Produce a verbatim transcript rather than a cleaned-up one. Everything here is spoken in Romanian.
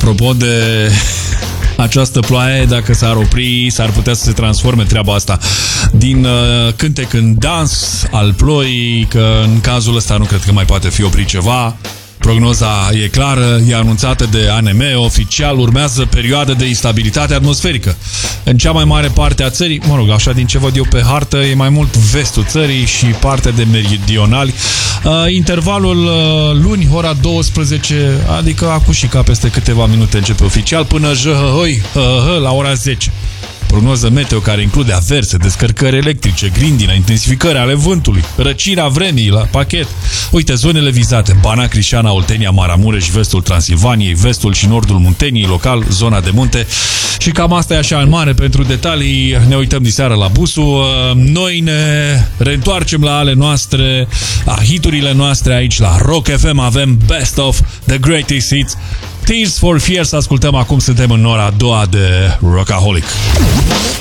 Apropo de această ploaie, dacă s-ar opri, s-ar putea să se transforme treaba asta din uh, cântec în dans al ploii, că în cazul ăsta nu cred că mai poate fi oprit ceva. Prognoza e clară, e anunțată de A N M, oficial urmează perioadă de instabilitate atmosferică. În cea mai mare parte a țării, mă rog, așa din ce văd eu pe hartă, e mai mult vestul țării și partea de meridionali. Uh, intervalul uh, luni, ora douăsprezece, adică acum și ca peste câteva minute începe oficial, până jăhăhoi, hăhă, la ora zece. Prognoză meteo care include averse, descărcări electrice, grindină, intensificări ale vântului, răcirea vremii la pachet. Uite, zonele vizate: Banat, Crișana, Oltenia, Maramureș, vestul Transilvaniei, vestul și nordul Munteniei, local zona de munte. Și cam asta e așa în mare. Pentru detalii ne uităm diseară la Busu. Noi ne reîntoarcem la ale noastre, la hiturile noastre aici la Rock F M. Avem Best of the Greatest Hits. Tears for Fears ascultăm acum, suntem în ora a doua de Rockaholic.